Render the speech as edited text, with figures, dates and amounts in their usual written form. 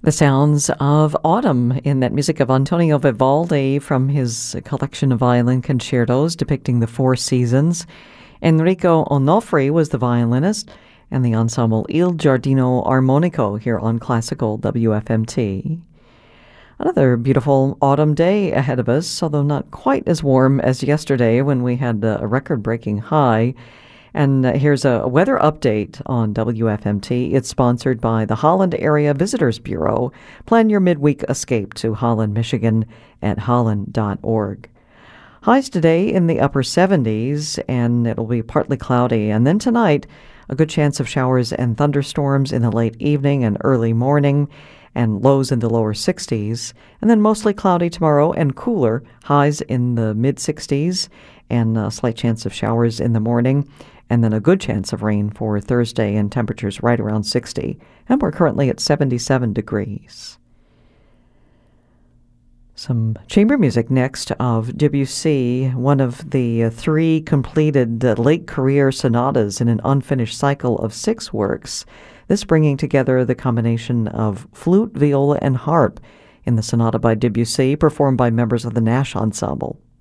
The sounds of autumn in that music of Antonio Vivaldi from his collection of violin concertos depicting the four seasons. Enrico Onofri was the violinist, and the ensemble Il Giardino Armonico here on Classical WFMT. Another beautiful autumn day ahead of us, although not quite as warm as yesterday when we had a record-breaking high. And here's a weather update on WFMT. It's sponsored by the Holland Area Visitors Bureau. Plan your midweek escape to Holland, Michigan at holland.org. Highs today in the upper 70s, and it'll be partly cloudy. And then tonight, a good chance of showers and thunderstorms in the late evening and early morning, and lows in the lower 60s. And then mostly cloudy tomorrow and cooler, highs in the mid-60s, and a slight chance of showers in the morning. And then a good chance of rain for Thursday, and temperatures right around 60. And we're currently at 77 degrees. Some chamber music next of Debussy, one of the three completed late career sonatas in an unfinished cycle of 6 works. This bringing together the combination of flute, viola, and harp in the sonata by Debussy, performed by members of the Nash Ensemble.